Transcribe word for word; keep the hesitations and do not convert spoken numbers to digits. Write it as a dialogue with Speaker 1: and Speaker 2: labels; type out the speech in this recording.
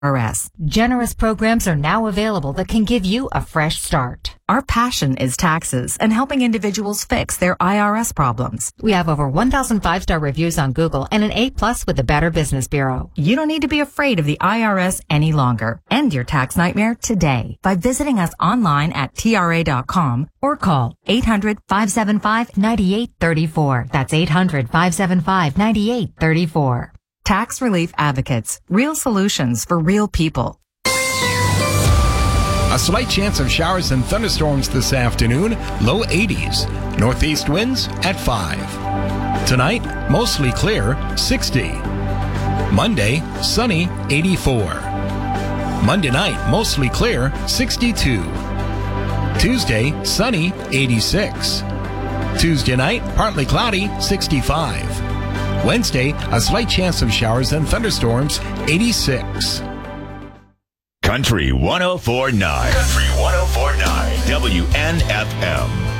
Speaker 1: R S.
Speaker 2: Generous programs are now available that can give you a fresh start.
Speaker 1: Our passion is taxes and helping individuals fix their I R S problems.
Speaker 2: We have over one thousand five-star reviews on Google and an A plus with the Better Business Bureau.
Speaker 1: You don't need to be afraid of the I R S any longer. End your tax nightmare today by visiting us online at T R A dot com or call eight hundred, five seven five, nine eight three four. That's eight hundred, five seven five, nine eight three four. Tax Relief Advocates. Real solutions for real people.
Speaker 3: A slight chance of showers and thunderstorms this afternoon, low eighties. Northeast winds at five. Tonight, mostly clear, sixty. Monday, sunny, eighty-four. Monday night, mostly clear, sixty-two. Tuesday, sunny, eighty-six. Tuesday night, partly cloudy, sixty-five. Wednesday, a slight chance of showers and thunderstorms, eighty-six.
Speaker 4: Country one oh four point nine. Country one oh four point nine. W N F M.